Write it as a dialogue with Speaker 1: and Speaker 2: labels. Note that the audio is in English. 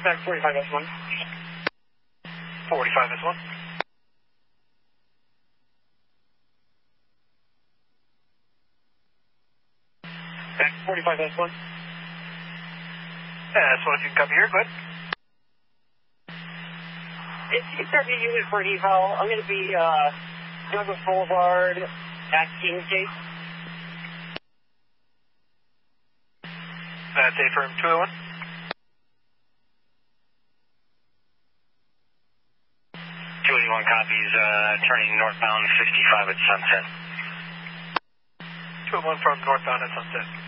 Speaker 1: Back 45S1.
Speaker 2: 45S1.
Speaker 1: Back 45S1.
Speaker 2: S1, if you can come here, go ahead.
Speaker 1: It's CW unit for eval. I'm going to be Douglas Boulevard at Kingsgate.
Speaker 2: That's A firm 201.
Speaker 3: 281 copies, turning northbound 55 at Sunset.
Speaker 2: 201 from northbound at Sunset.